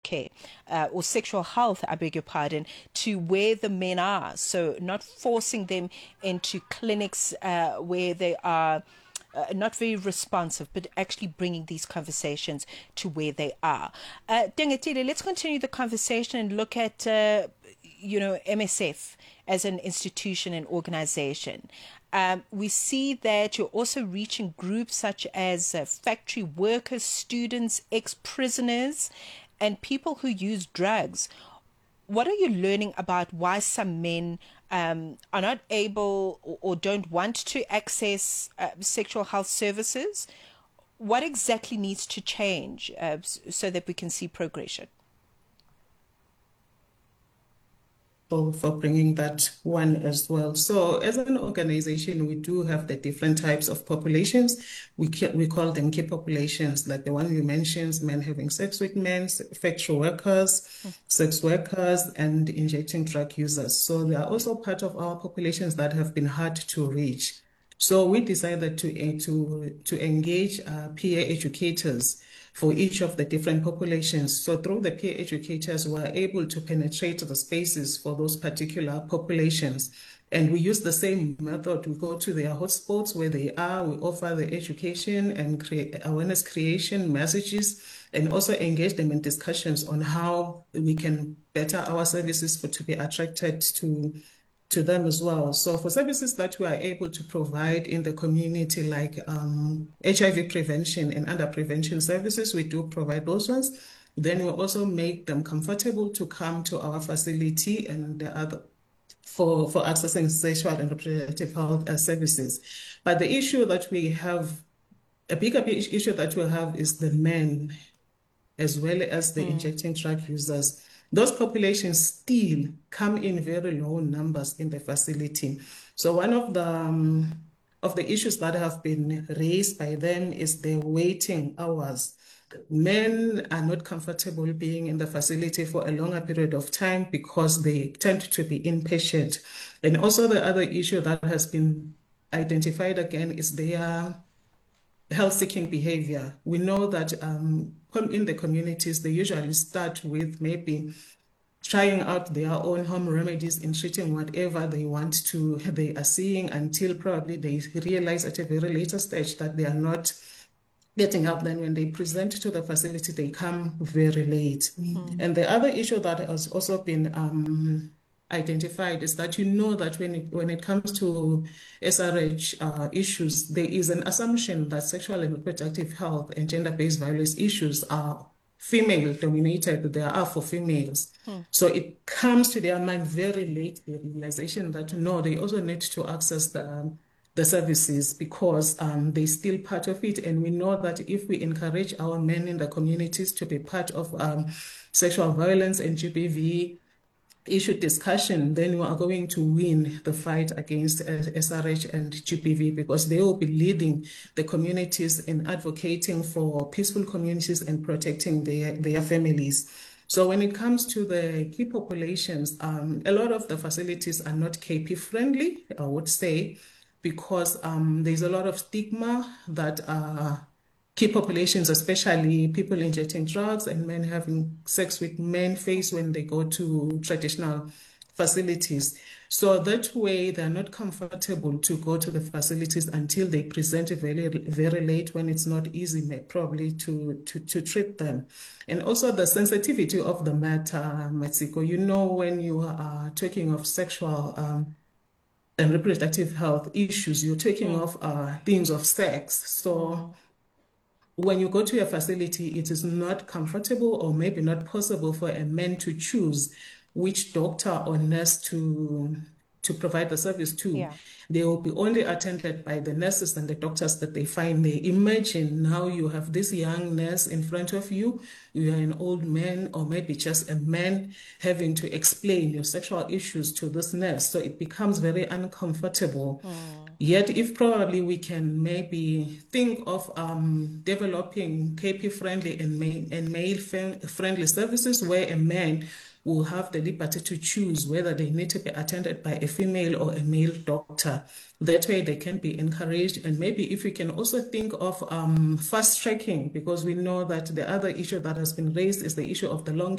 care or sexual health, I beg your pardon, to where the men are. So not forcing them into clinics where they are not very responsive, but actually bringing these conversations to where they are. Dingatile, let's continue the conversation and look at, MSF as an institution and organization. We see that you're also reaching groups such as factory workers, students, ex-prisoners, and people who use drugs. What are you learning about why some men are not able or don't want to access sexual health services? What exactly needs to change so that we can see progression? For bringing that one as well. So as an organization, we do have the different types of populations. We call them key populations, like the one you mentioned, men having sex with men, factory workers, sex workers, and injecting drug users. So they are also part of our populations that have been hard to reach. So we decided to engage peer educators for each of the different populations. So through the peer educators, we are able to penetrate the spaces for those particular populations. And we use the same method. We go to their hotspots where they are, we offer the education and create awareness creation messages, and also engage them in discussions on how we can better our services to be attracted to them as well. So for services that we are able to provide in the community, like HIV prevention and under prevention services, we do provide those ones. Then we also make them comfortable to come to our facility and the other for accessing sexual and reproductive health services. But the issue that we have, a bigger issue that we have, is the men as well as the injecting drug users. Those populations still come in very low numbers in the facility. So one of the issues that have been raised by them is the waiting hours. Men are not comfortable being in the facility for a longer period of time because they tend to be inpatient. And also the other issue that has been identified again is their health-seeking behavior. We know that in the communities, they usually start with maybe trying out their own home remedies in treating whatever they are seeing, until probably they realize at a very later stage that they are not getting up. Then when they present to the facility, they come very late. And the other issue that has also been identified is that that when it comes to SRH issues, there is an assumption that sexual and reproductive health and gender-based violence issues are female-dominated. They are for females. So it comes to their mind very late, the realization that no, they also need to access the services because they're still part of it. And we know that if we encourage our men in the communities to be part of sexual violence and GBV issue discussion, then we are going to win the fight against SRH and GBV, because they will be leading the communities in advocating for peaceful communities and protecting their families. So when it comes to the key populations, a lot of the facilities are not KP friendly, I would say, because there's a lot of stigma that key populations, especially people injecting drugs and men having sex with men, face when they go to traditional facilities. So that way, they're not comfortable to go to the facilities until they present very, very late, when it's not easy probably to treat them. And also the sensitivity of the matter, Matsiko, when you are talking of sexual and reproductive health issues, you're taking off things of sex. So when you go to a facility, it is not comfortable or maybe not possible for a man to choose which doctor or nurse to provide the service to. Yeah. They will be only attended by the nurses and the doctors that they find there. Imagine now you have this young nurse in front of you, you are an old man or maybe just a man having to explain your sexual issues to this nurse. So it becomes very uncomfortable. Yet if probably we can maybe think of developing KP-friendly and male-friendly services where a man will have the liberty to choose whether they need to be attended by a female or a male doctor. That way they can be encouraged. And maybe if we can also think of fast tracking, because we know that the other issue that has been raised is the issue of the long